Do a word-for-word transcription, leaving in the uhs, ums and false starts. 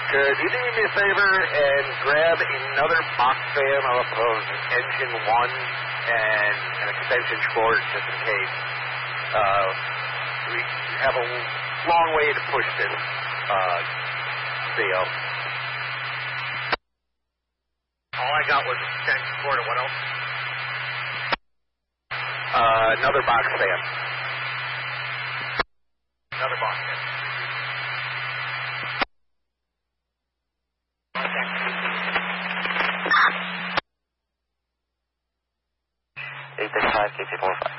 Could you do me a favor and grab another box fan off of engine one and an extension cord just in case? Uh, we have a long way to push this uh, deal. All I got was extension cord and what else? Uh, another box fan. Another box fan. eight five, K T four five.